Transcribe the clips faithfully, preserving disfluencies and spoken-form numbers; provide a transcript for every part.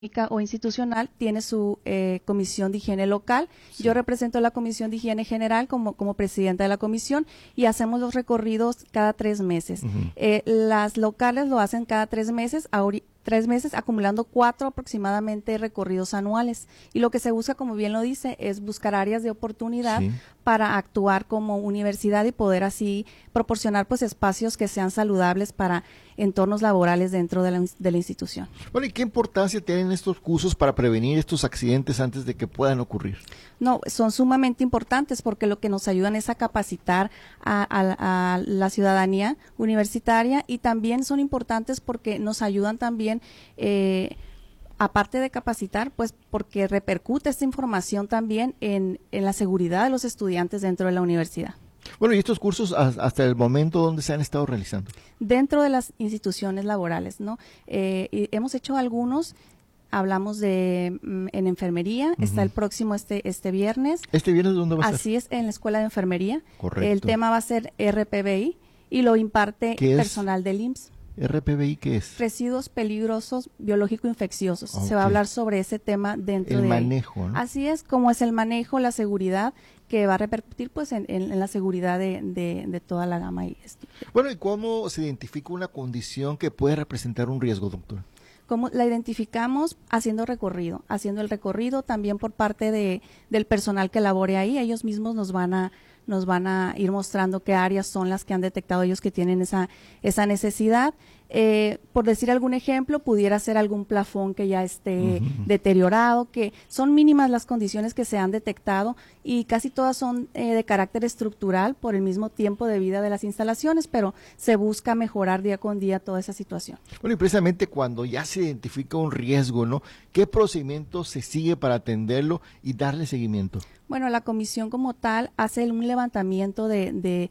o institucional tiene su eh, comisión de higiene local. Sí. Yo represento la comisión de higiene general como, como presidenta de la comisión y hacemos los recorridos cada tres meses. Uh-huh. eh, las locales lo hacen cada tres meses, ahorita tres meses, acumulando cuatro aproximadamente recorridos anuales. Y lo que se busca, como bien lo dice, es buscar áreas de oportunidad sí. para actuar como universidad y poder así proporcionar pues espacios que sean saludables para entornos laborales dentro de la, de la institución. Bueno, ¿y qué importancia tienen estos cursos para prevenir estos accidentes antes de que puedan ocurrir? No, son sumamente importantes porque lo que nos ayudan es a capacitar a, a, a la ciudadanía universitaria y también son importantes porque nos ayudan también, eh, aparte de capacitar, pues porque repercute esta información también en, en la seguridad de los estudiantes dentro de la universidad. Bueno, ¿y estos cursos hasta el momento dónde se han estado realizando? Dentro de las instituciones laborales, ¿no? Eh, y hemos hecho algunos. Hablamos de mm, en enfermería, uh-huh. está el próximo este este viernes. ¿Este viernes dónde va a ser? Así es, en la Escuela de Enfermería. Correcto. El tema va a ser R P V I y lo imparte personal del I M S S. ¿R P V I qué es? Residuos peligrosos biológico-infecciosos. Okay. Se va a hablar sobre ese tema dentro el de... El manejo, ¿no? Así es, como es el manejo, la seguridad, que va a repercutir pues en, en, en la seguridad de, de, de toda la gama. Y esto. Bueno, ¿y cómo se identifica una condición que puede representar un riesgo, doctor? ¿Cómo la identificamos? Haciendo recorrido, haciendo el recorrido también por parte de del personal que labore ahí. Ellos mismos nos van a nos van a ir mostrando qué áreas son las que han detectado ellos que tienen esa esa necesidad. Eh, por decir algún ejemplo, pudiera ser algún plafón que ya esté uh-huh. deteriorado, que son mínimas las condiciones que se han detectado y casi todas son eh, de carácter estructural por el mismo tiempo de vida de las instalaciones, pero se busca mejorar día con día toda esa situación. Bueno, y precisamente cuando ya se identifica un riesgo, ¿no? ¿Qué procedimiento se sigue para atenderlo y darle seguimiento? Bueno, la comisión como tal hace un levantamiento de, de,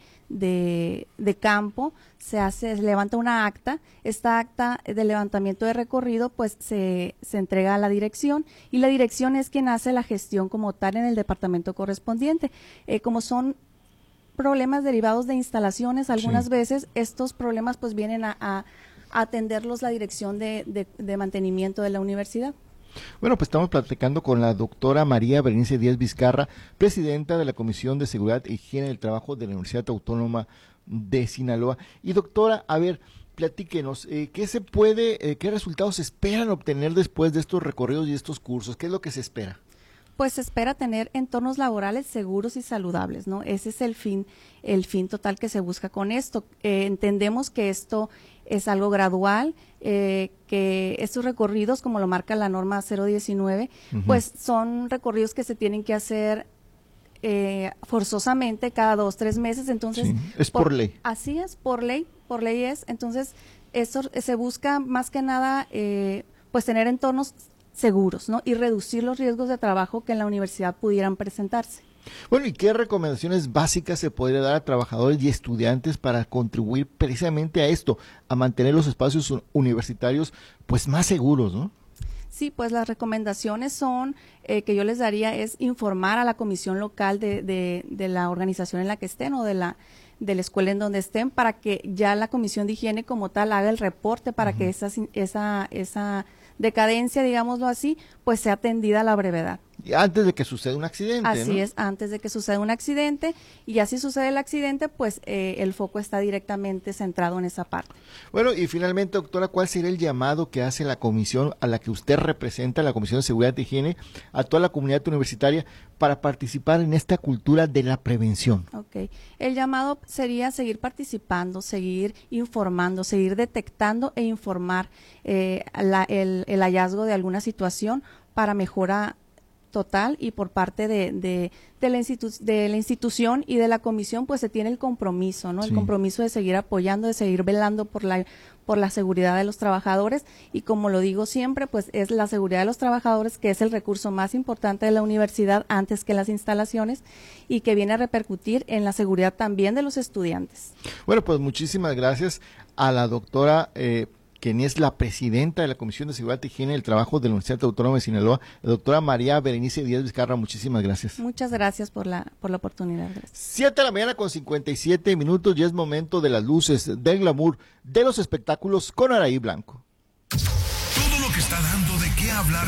de, de campo, se hace, se levanta una acta, esta acta de levantamiento de recorrido pues se, se entrega a la dirección y la dirección es quien hace la gestión como tal en el departamento correspondiente. Eh, como son problemas derivados de instalaciones, algunas sí. veces estos problemas pues vienen a, a, a atenderlos la dirección de, de, de mantenimiento de la universidad. Bueno, pues estamos platicando con la doctora María Berenice Díaz Vizcarra, presidenta de la Comisión de Seguridad e Higiene del Trabajo de la Universidad Autónoma de Sinaloa. Y doctora, a ver, platíquenos, eh, ¿qué se puede, eh, qué resultados se esperan obtener después de estos recorridos y estos cursos? ¿Qué es lo que se espera? Pues se espera tener entornos laborales seguros y saludables, ¿no? Ese es el fin, el fin total que se busca con esto. Eh, entendemos que esto es algo gradual, eh, que estos recorridos, como lo marca la norma cero diecinueve, uh-huh. pues son recorridos que se tienen que hacer eh, forzosamente cada dos, tres meses, entonces... Sí, es por, por ley. Así es, por ley, por ley es, entonces esto se busca más que nada, eh, pues tener entornos seguros, ¿no? Y reducir los riesgos de trabajo que en la universidad pudieran presentarse. Bueno, ¿y qué recomendaciones básicas se podría dar a trabajadores y estudiantes para contribuir precisamente a esto, a mantener los espacios universitarios pues más seguros, ¿no? Sí, pues las recomendaciones son, eh, que yo les daría es informar a la comisión local de, de, de la organización en la que estén o de la de la escuela en donde estén para que ya la comisión de higiene como tal haga el reporte para uh-huh. que esa, esa, esa decadencia, digámoslo así, pues sea atendida a la brevedad. Y antes de que suceda un accidente, Así ¿no? es, antes de que suceda un accidente, y así sucede el accidente, pues eh, el foco está directamente centrado en esa parte. Bueno, y finalmente, doctora, ¿cuál sería el llamado que hace la comisión a la que usted representa, la Comisión de Seguridad e Higiene, a toda la comunidad universitaria para participar en esta cultura de la prevención? Ok, el llamado sería seguir participando, seguir informando, seguir detectando e informar eh, la, el, el hallazgo de alguna situación para mejora total, y por parte de, de, de, la institu de la institución y de la comisión pues se tiene el compromiso, ¿no? Sí. El compromiso de seguir apoyando, de seguir velando por la por la seguridad de los trabajadores, y como lo digo siempre, pues es la seguridad de los trabajadores que es el recurso más importante de la universidad antes que las instalaciones, y que viene a repercutir en la seguridad también de los estudiantes. Bueno, pues muchísimas gracias a la doctora eh, quien es la presidenta de la Comisión de Seguridad y Higiene del Trabajo de la Universidad Autónoma de Sinaloa, la doctora María Berenice Díaz Vizcarra. Muchísimas gracias. Muchas gracias por la por la oportunidad. Gracias. Siete de la mañana con cincuenta y siete minutos, y es momento de las luces, del glamour, de los espectáculos con Araí Blanco. Todo lo que está dando de qué qué hablar